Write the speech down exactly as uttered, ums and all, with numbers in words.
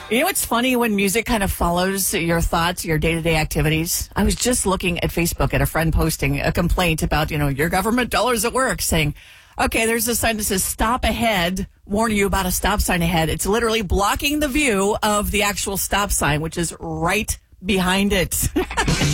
You know what's funny when music kind of follows your thoughts, your day-to-day activities? I was just looking at Facebook at a friend posting a complaint about, you know, your government dollars at work saying, okay, there's a sign that says stop ahead, warning you about a stop sign ahead. It's literally blocking the view of the actual stop sign, which is right behind it.